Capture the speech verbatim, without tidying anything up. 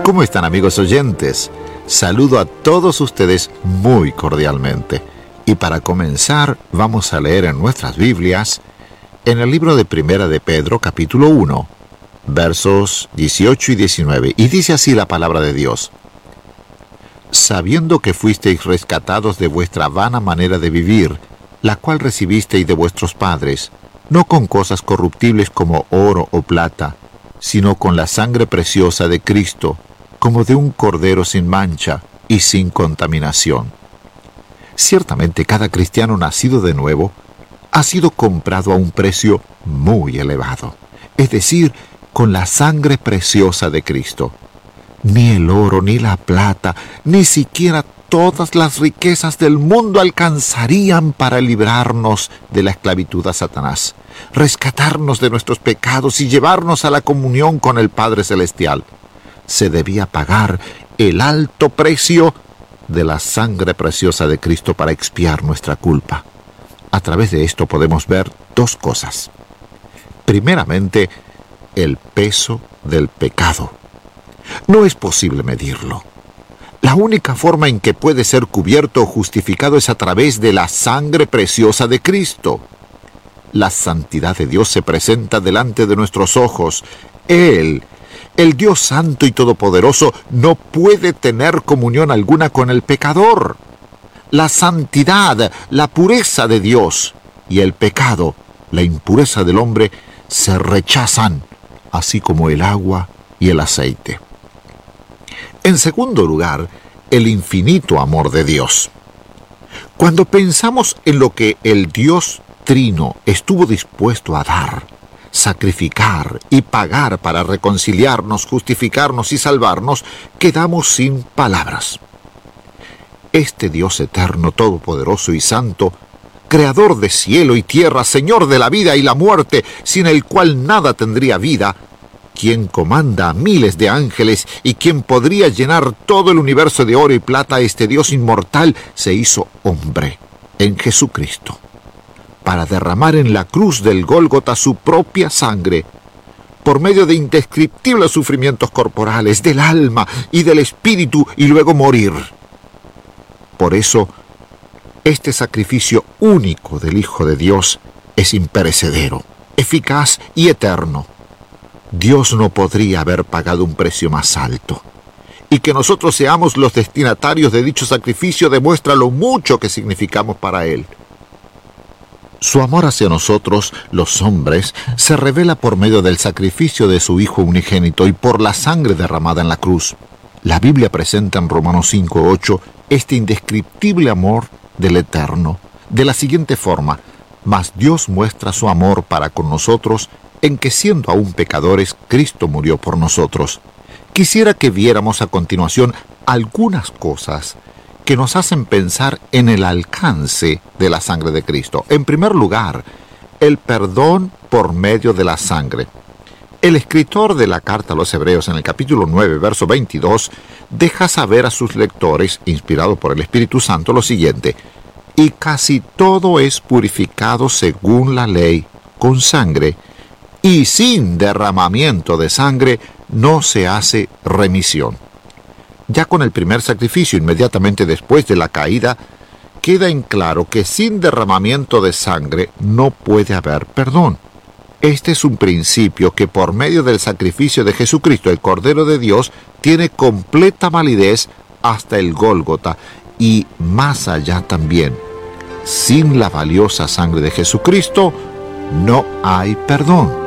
¿Cómo están, amigos oyentes? Saludo a todos ustedes muy cordialmente. Y para comenzar, vamos a leer en nuestras Biblias, en el libro de Primera de Pedro, capítulo uno, versos dieciocho y diecinueve. Y dice así la palabra de Dios: sabiendo que fuisteis rescatados de vuestra vana manera de vivir, la cual recibisteis de vuestros padres, no con cosas corruptibles como oro o plata, sino con la sangre preciosa de Cristo, como de un cordero sin mancha y sin contaminación. Ciertamente cada cristiano nacido de nuevo ha sido comprado a un precio muy elevado, es decir, con la sangre preciosa de Cristo. Ni el oro, ni la plata, ni siquiera todas las riquezas del mundo alcanzarían para librarnos de la esclavitud a Satanás, rescatarnos de nuestros pecados y llevarnos a la comunión con el Padre Celestial. Se debía pagar el alto precio de la sangre preciosa de Cristo para expiar nuestra culpa. A través de esto podemos ver dos cosas. Primeramente, el peso del pecado. No es posible medirlo. La única forma en que puede ser cubierto o justificado es a través de la sangre preciosa de Cristo. La santidad de Dios se presenta delante de nuestros ojos. Él, el Dios Santo y Todopoderoso, no puede tener comunión alguna con el pecador. La santidad, la pureza de Dios y el pecado, la impureza del hombre, se rechazan, así como el agua y el aceite. En segundo lugar, el infinito amor de Dios. Cuando pensamos en lo que el Dios Trino estuvo dispuesto a dar, sacrificar y pagar para reconciliarnos, justificarnos y salvarnos, quedamos sin palabras. Este Dios eterno, todopoderoso y santo, creador de cielo y tierra, Señor de la vida y la muerte, sin el cual nada tendría vida, quien comanda a miles de ángeles y quien podría llenar todo el universo de oro y plata, este Dios inmortal se hizo hombre en Jesucristo, para derramar en la cruz del Gólgota su propia sangre, por medio de indescriptibles sufrimientos corporales, del alma y del espíritu, y luego morir. Por eso, este sacrificio único del Hijo de Dios es imperecedero, eficaz y eterno. Dios no podría haber pagado un precio más alto. Y que nosotros seamos los destinatarios de dicho sacrificio demuestra lo mucho que significamos para Él. Su amor hacia nosotros, los hombres, se revela por medio del sacrificio de su Hijo unigénito y por la sangre derramada en la cruz. La Biblia presenta en Romanos cinco ocho este indescriptible amor del Eterno, de la siguiente forma: mas Dios muestra su amor para con nosotros en que, siendo aún pecadores, Cristo murió por nosotros. Quisiera que viéramos a continuación algunas cosas que nos hacen pensar en el alcance de la sangre de Cristo. En primer lugar, el perdón por medio de la sangre. El escritor de la carta a los Hebreos, en el capítulo nueve, verso veintidós, deja saber a sus lectores, inspirado por el Espíritu Santo, lo siguiente: y casi todo es purificado según la ley, con sangre, y sin derramamiento de sangre no se hace remisión. Ya con el primer sacrificio, inmediatamente después de la caída, queda en claro que sin derramamiento de sangre no puede haber perdón. Este es un principio que por medio del sacrificio de Jesucristo, el Cordero de Dios, tiene completa validez hasta el Gólgota y más allá también. Sin la valiosa sangre de Jesucristo no hay perdón.